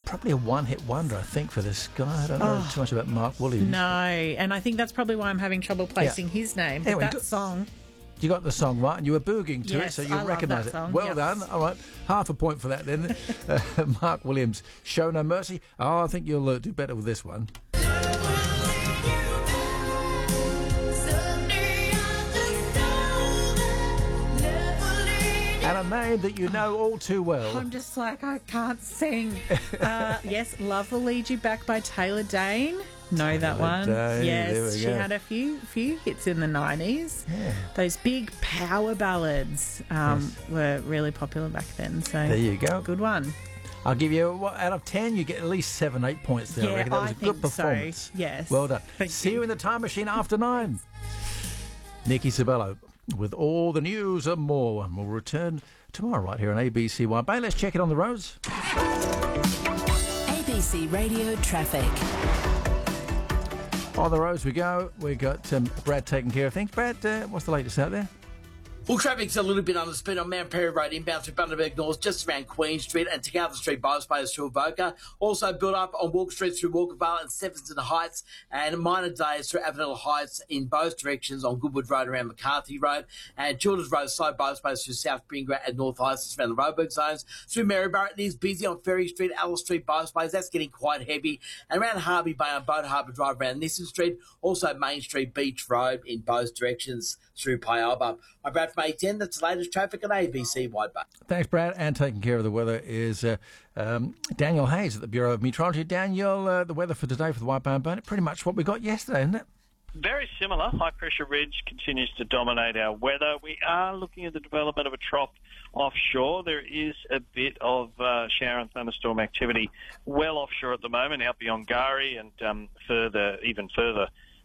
probably a one-hit wonder, I think, for this guy. I don't know too much about Mark Williams. No, and I think that's probably why I'm having trouble placing his name. But Anyway, that song... You got the song right, and you were booging to it, so you recognise it. Song, well done. All right, half a point for that then. Mark Williams, Show No Mercy. Oh, I think you'll do better with this one. And a name that you know all too well. I'm just like, I can't sing. Yes, Love Will Lead You Back by Taylor Dane. Know that one? Dane, yes, she go. had a few hits in the 90s. Yeah. Those big power ballads were really popular back then. So There you go. Good one. I'll give you, out of 10, you get at least 7-8 points there. I reckon that was a good think performance. So. Yes. Well done. Thank See you. you in the time machine after 9. Nikki Sabello with all the news and more. And we'll return tomorrow right here on ABC One Bay. Let's check it on the roads. ABC Radio Traffic. On the roads we go. We got Brad taking care of things. Brad, what's the latest out there? Well, traffic's a little bit under speed on Mount Perry Road inbound through Bundaberg North, just around Queen Street and Together Street bypass through Avoca. Also built up on Walker Street through Walkervale and Sevenson Heights, and minor delays through Avenel Heights in both directions on Goodwood Road around McCarthy Road, and Childers Road slow bypass through South Bringra and North Heights around the Roebuck zones. Through Maryborough, it is busy on Ferry Street, Alice Street bypass. That's getting quite heavy. And around Harvey Bay on Boat Harbour Drive around Nissen Street. Also Main Street Beach Road in both directions through Pyalba. I'm Brad from A10. That's the latest traffic on ABC Wide Bay. Thanks, Brad. And taking care of the weather is Daniel Hayes at the Bureau of Meteorology. Daniel, the weather for today for the White Barn Burnett, pretty much what we got yesterday, isn't it? Very similar. High pressure ridge continues to dominate our weather. We are looking at the development of a trough offshore. There is a bit of shower and thunderstorm activity well offshore at the moment, out beyond Gari and even further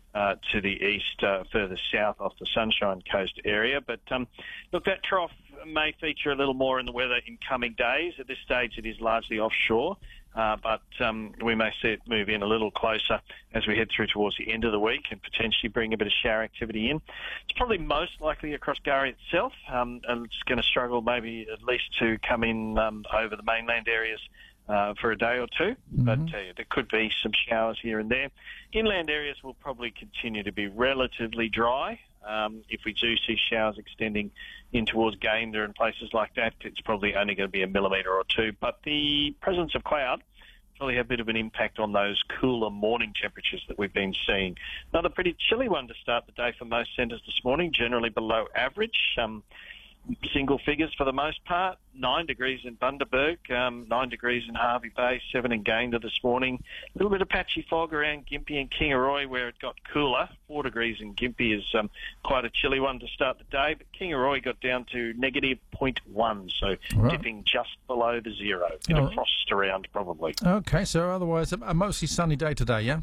to the east, further south off the Sunshine Coast area. But look, that trough may feature a little more in the weather in coming days. At this stage, it is largely offshore, but we may see it move in a little closer as we head through towards the end of the week and potentially bring a bit of shower activity in. It's probably most likely across Gari itself, and it's going to struggle maybe at least to come in over the mainland areas for a day or two, but there could be some showers here and there. Inland areas will probably continue to be relatively dry. If we do see showers extending in towards Gayndah and places like that, it's probably only going to be a millimetre or two. But the presence of cloud probably have a bit of an impact on those cooler morning temperatures that we've been seeing. Another pretty chilly one to start the day for most centres this morning, generally below average. Single figures for the most part, 9 degrees in Bundaberg, 9 degrees in Harvey Bay, 7 in Gayndah this morning. A little bit of patchy fog around Gympie and Kingaroy where it got cooler. 4 degrees in Gympie is quite a chilly one to start the day, but Kingaroy got down to negative 0.1, so dipping just below the zero. Bit of frost around probably. Okay, so otherwise a mostly sunny day today, yeah?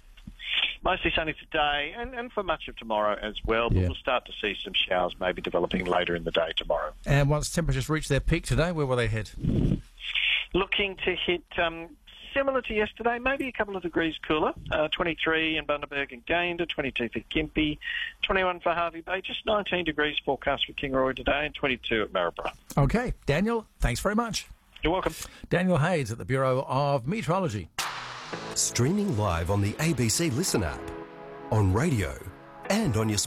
Mostly sunny today and for much of tomorrow as well, but we'll start to see some showers maybe developing later in the day tomorrow. And once temperatures reach their peak today, where will they head? Looking to hit similar to yesterday, maybe a couple of degrees cooler, 23 in Bundaberg and Gayndah, 22 for Gympie, 21 for Harvey Bay, just 19 degrees forecast for Kingaroy today and 22 at Maryborough. Okay, Daniel, thanks very much. You're welcome. Daniel Hayes at the Bureau of Meteorology. Streaming live on the ABC Listen app, on radio and on your